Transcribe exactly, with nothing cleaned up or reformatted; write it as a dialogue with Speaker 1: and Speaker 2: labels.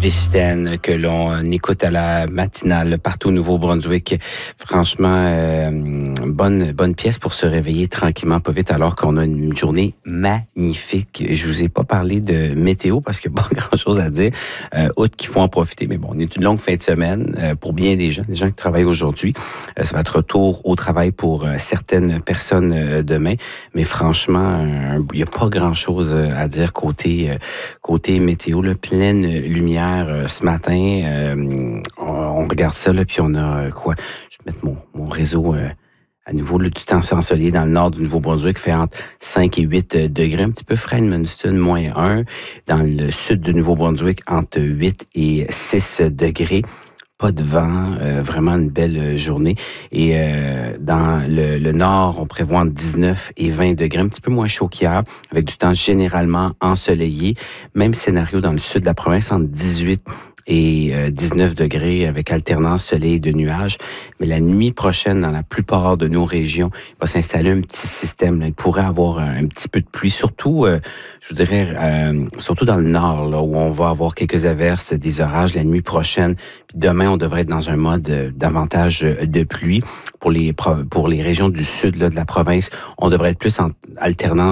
Speaker 1: Visten que l'on écoute à la matinale partout au Nouveau-Brunswick. Franchement, euh, bonne bonne pièce pour se réveiller tranquillement, pas vite, alors qu'on a une journée magnifique. Je vous ai pas parlé de météo parce qu'il n'y a pas grand-chose à dire, euh, outre qu'il faut en profiter. Mais bon, on est une longue fin de semaine euh, pour bien des gens, des gens qui travaillent aujourd'hui. Euh, ça va être retour au travail pour euh, certaines personnes euh, demain. Mais franchement, il n'y a pas grand-chose à dire côté euh, côté météo, là, pleine lumière. Euh, ce matin, euh, on, on regarde ça, là, puis on a euh, quoi? Je vais mettre mon, mon réseau euh, à nouveau, là, du temps ensoleillé dans le nord du Nouveau-Brunswick, fait entre cinq et huit degrés, un petit peu frais à Edmundston, moins un. Dans le sud du Nouveau-Brunswick, entre huit et six degrés. Pas de vent, euh, vraiment une belle journée. Et euh, dans le, le nord, on prévoit entre dix-neuf et vingt degrés, un petit peu moins chaud qu'hier, avec du temps généralement ensoleillé. Même scénario dans le sud de la province, entre dix-huit et dix-neuf degrés, avec alternance soleil et de nuages. Mais la nuit prochaine, dans la plupart de nos régions, il va s'installer un petit système. Là. Il pourrait avoir un, un petit peu de pluie, surtout, euh, je vous dirais, euh, surtout dans le nord, là, où on va avoir quelques averses, des orages la nuit prochaine. Puis demain, on devrait être dans un mode euh, davantage de pluie. Pour les pour les régions du sud là, de la province, on devrait être plus en alternance